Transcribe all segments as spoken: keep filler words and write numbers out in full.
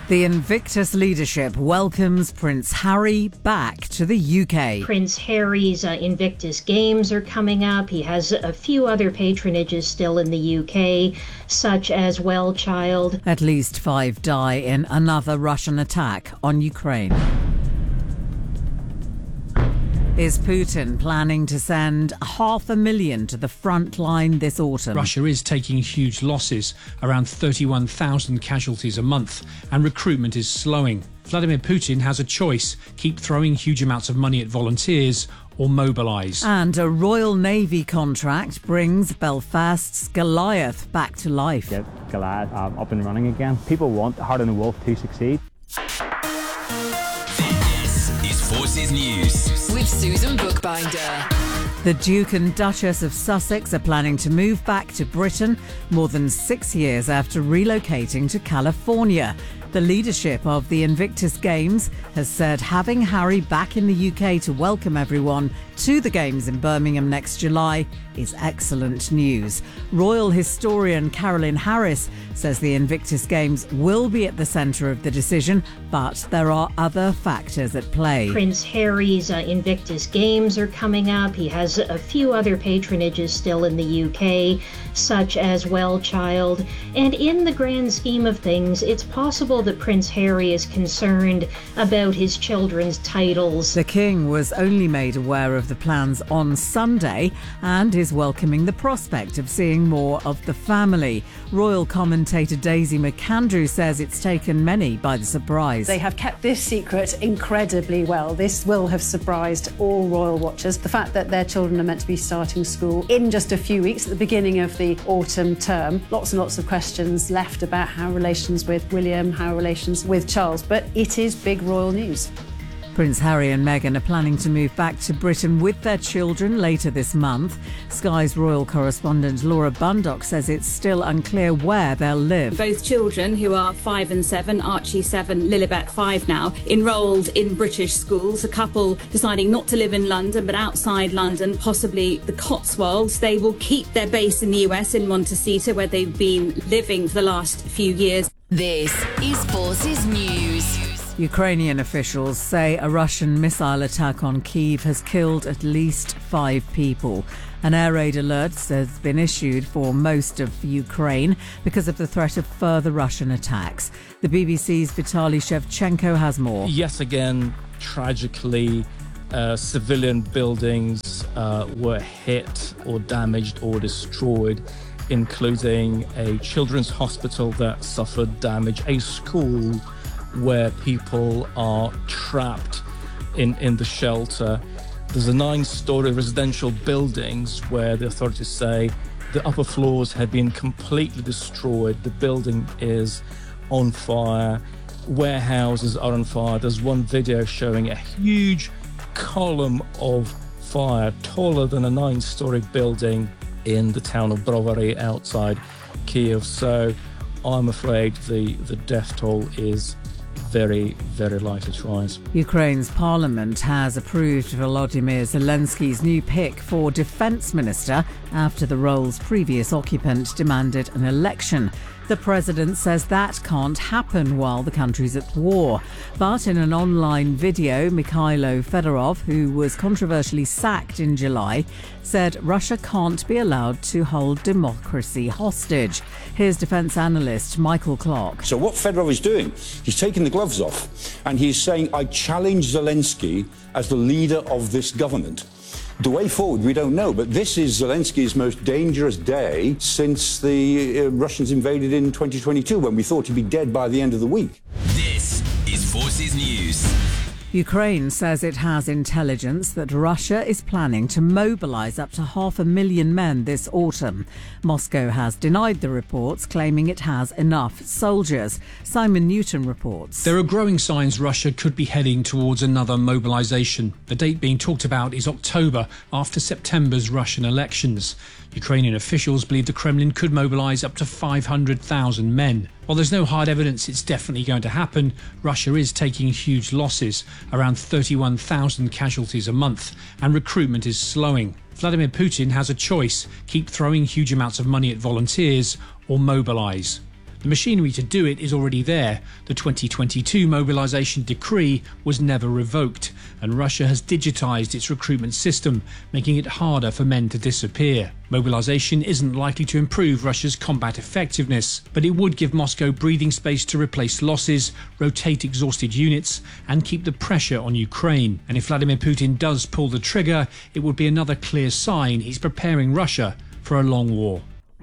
The Invictus leadership welcomes Prince Harry back to the U K. Prince Harry's uh, Invictus Games are coming up. He has a few other patronages still in the U K, such as Well Child. At least five die in another Russian attack on Ukraine. Is Putin planning to send half a million to the front line this autumn? Russia is taking huge losses, around thirty-one thousand casualties a month, and recruitment is slowing. Vladimir Putin has a choice: keep throwing huge amounts of money at volunteers or mobilise. And a Royal Navy contract brings Belfast's Goliath back to life. Get Goliath um, up and running again. People want Heart and the Wolf to succeed. Forces News with Susan Bookbinder. The Duke and Duchess of Sussex are planning to move back to Britain more than six years after relocating to California. The leadership of the Invictus Games has said having Harry back in the U K to welcome everyone to the Games in Birmingham next July is excellent news. Royal historian Carolyn Harris says the Invictus Games will be at the centre of the decision, but there are other factors at play. Prince Harry's uh, Invictus Games are coming up. He has a few other patronages still in the U K, such as Well Child. And in the grand scheme of things, it's possible that Prince Harry is concerned about his children's titles. The King was only made aware of the plans on Sunday and is welcoming the prospect of seeing more of the family. Royal commentator Daisy McAndrew says it's taken many by the surprise. They have kept this secret incredibly well. This will have surprised all royal watchers. The fact that their children are meant to be starting school in just a few weeks at the beginning of the autumn term. Lots and lots of questions left about how relations with William, how relations with Charles, but it is big royal news. Prince Harry and Meghan are planning to move back to Britain with their children later this month. Sky's royal correspondent Laura Bundock says it's still unclear where they'll live. Both children, who are five and seven, Archie seven, Lilibet five now, enrolled in British schools. A couple deciding not to live in London but outside London, possibly the Cotswolds. They will keep their base in the U S in Montecito, where they've been living for the last few years. This is Forces News. Ukrainian officials say a Russian missile attack on Kyiv has killed at least five people. An air raid alert has been issued for most of Ukraine because of the threat of further Russian attacks. The B B C's Vitaly Shevchenko has more. Yes, again, tragically, uh, civilian buildings uh, were hit or damaged or destroyed, including a children's hospital that suffered damage, a school where people are trapped in, in the shelter. There's a nine-story residential buildings where the authorities say the upper floors have been completely destroyed. The building is on fire. Warehouses are on fire. There's one video showing a huge column of fire, taller than a nine-story building in the town of Brovary outside Kyiv. So I'm afraid the, the death toll is very, very light at rise. Ukraine's parliament has approved Volodymyr Zelensky's new pick for defence minister after the role's previous occupant demanded an election. The president says that can't happen while the country's at war. But in an online video, Mikhailo Fedorov, who was controversially sacked in July, said Russia can't be allowed to hold democracy hostage. Here's defence analyst Michael Clark. So what Fedorov is doing, he's taking the gloves off and he's saying, I challenge Zelensky as the leader of this government. The way forward, we don't know, but this is Zelensky's most dangerous day since the uh, Russians invaded in twenty twenty-two, when we thought he'd be dead by the end of the week. This is Forces News. Ukraine says it has intelligence that Russia is planning to mobilise up to half a million men this autumn. Moscow has denied the reports, claiming it has enough soldiers. Simon Newton reports. There are growing signs Russia could be heading towards another mobilisation. The date being talked about is October, after September's Russian elections. Ukrainian officials believe the Kremlin could mobilise up to five hundred thousand men. While there's no hard evidence it's definitely going to happen, Russia is taking huge losses, around thirty-one thousand casualties a month, and recruitment is slowing. Vladimir Putin has a choice: keep throwing huge amounts of money at volunteers or mobilise. The machinery to do it is already there. The twenty twenty-two mobilisation decree was never revoked, and Russia has digitised its recruitment system, making it harder for men to disappear. Mobilisation isn't likely to improve Russia's combat effectiveness, but it would give Moscow breathing space to replace losses, rotate exhausted units, and keep the pressure on Ukraine. And if Vladimir Putin does pull the trigger, it would be another clear sign he's preparing Russia for a long war.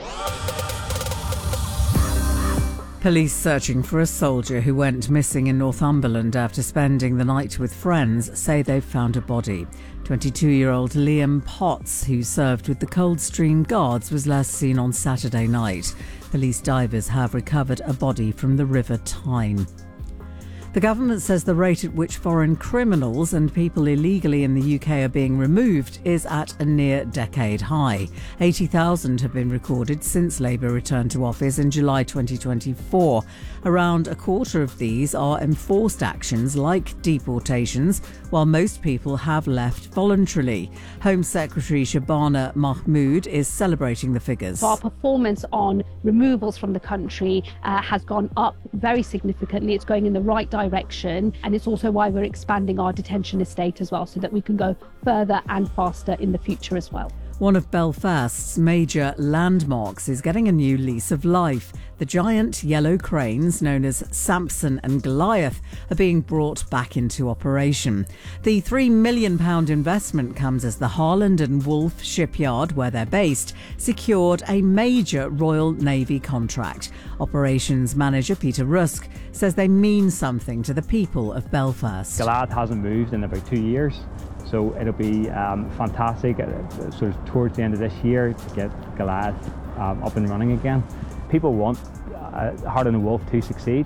Police searching for a soldier who went missing in Northumberland after spending the night with friends say they've found a body. twenty-two-year-old Liam Potts, who served with the Coldstream Guards, was last seen on Saturday night. Police divers have recovered a body from the River Tyne. The government says the rate at which foreign criminals and people illegally in the U K are being removed is at a near-decade high. eighty thousand have been recorded since Labour returned to office in July twenty twenty-four. Around a quarter of these are enforced actions like deportations, while most people have left voluntarily. Home Secretary Shabana Mahmood is celebrating the figures. Our performance on removals from the country uh, has gone up very significantly. It's going in the right direction, and it's also why we're expanding our detention estate as well, so that we can go further and faster in the future as well. One of Belfast's major landmarks is getting a new lease of life. The giant yellow cranes, known as Samson and Goliath, are being brought back into operation. The three million pounds investment comes as the Harland and Wolff shipyard, where they're based, secured a major Royal Navy contract. Operations manager Peter Rusk says they mean something to the people of Belfast. Goliath hasn't moved in about two years. So it'll be um, fantastic uh, sort of towards the end of this year to get Goliath um, up and running again. People want uh, Harland and Wolff to succeed.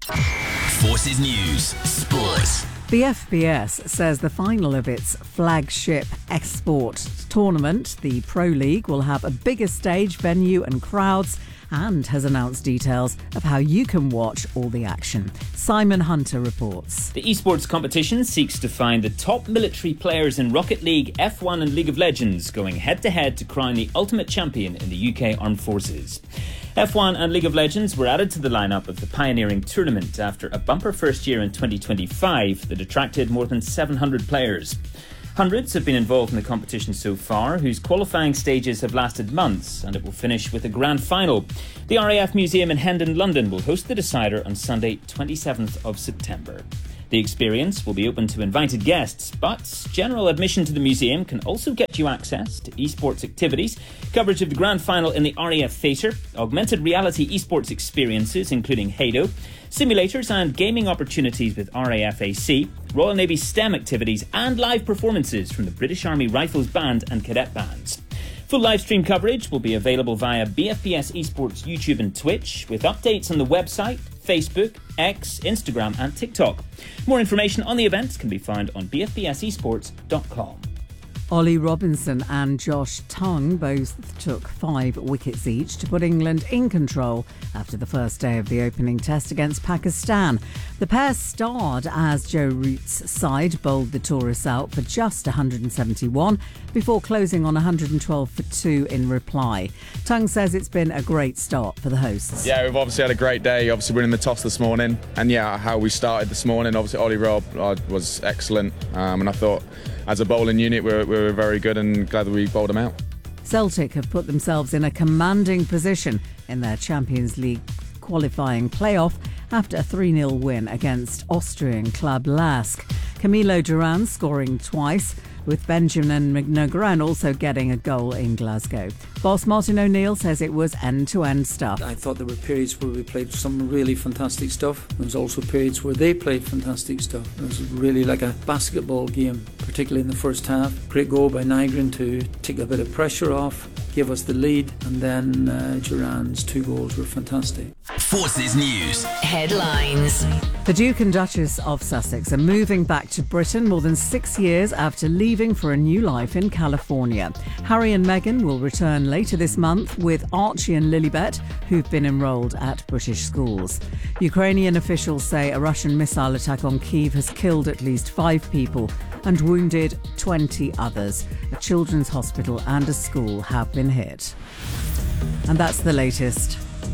Forces News Sports. The F B S says the final of its flagship export tournament, the Pro League, will have a bigger stage, venue and crowds, and has announced details of how you can watch all the action. Simon Hunter reports. The esports competition seeks to find the top military players in Rocket League, F one and League of Legends, going head-to-head to crown the ultimate champion in the U K Armed Forces. F one and League of Legends were added to the lineup of the pioneering tournament after a bumper first year in twenty twenty-five that attracted more than seven hundred players. Hundreds have been involved in the competition so far, whose qualifying stages have lasted months, and it will finish with a grand final. The R A F Museum in Hendon, London will host the decider on Sunday, twenty-seventh of September. The experience will be open to invited guests, but general admission to the museum can also get you access to esports activities, coverage of the grand final in the R A F Theatre, augmented reality esports experiences including Hado, simulators and gaming opportunities with R A F A C, Royal Navy STEM activities and live performances from the British Army Rifles Band and Cadet Bands. Full livestream coverage will be available via B F P S Esports YouTube and Twitch, with updates on the website, Facebook, X, Instagram and TikTok. More information on the event can be found on b f p s esports dot com. Ollie Robinson and Josh Tongue both took five wickets each to put England in control after the first day of the opening test against Pakistan. The pair starred as Joe Root's side bowled the tourists out for just one hundred seventy-one before closing on one hundred twelve for two in reply. Tongue says it's been a great start for the hosts. Yeah, we've obviously had a great day, obviously winning the toss this morning. And yeah, how we started this morning, obviously Ollie Rob uh, was excellent. Um, and I thought as a bowling unit, we were, we were very good and glad that we bowled them out. Celtic have put themselves in a commanding position in their Champions League qualifying playoff after a three nil win against Austrian club Lask. Camilo Duran scoring twice, with Benjamin McNagran also getting a goal in Glasgow. Boss Martin O'Neill says it was end-to-end stuff. I thought there were periods where we played some really fantastic stuff. There was also periods where they played fantastic stuff. It was really like a basketball game, particularly in the first half. Great goal by Nygren to take a bit of pressure off, give us the lead, and then uh, Duran's two goals were fantastic. Forces News headlines. The Duke and Duchess of Sussex are moving back to Britain more than six years after leaving for a new life in California. Harry and Meghan will return later this month with Archie and Lilibet, who've been enrolled at British schools. Ukrainian officials say a Russian missile attack on Kyiv has killed at least five people and wounded twenty others. A children's hospital and a school have been hit. And that's the latest.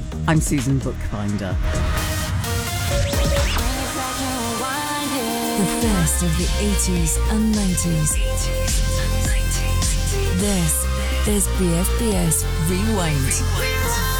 I'm Susan Bookbinder. The best of the eighties and nineties. This is B F B S Rewind.